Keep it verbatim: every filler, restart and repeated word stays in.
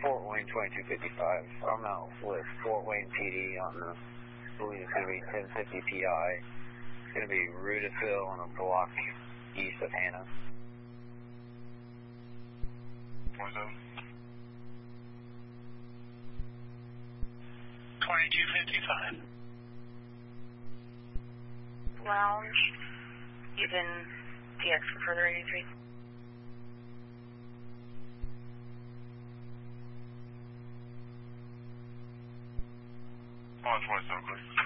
Fort Wayne twenty-two fifty-five. I'm out with Fort Wayne P D on the, I believe it's going to be ten fifty P I. It's going to be Rudisville on a block east of Hannah. twenty-two fifty-five. Lounge, using D X for further eighty-three. On twenty-seven, please.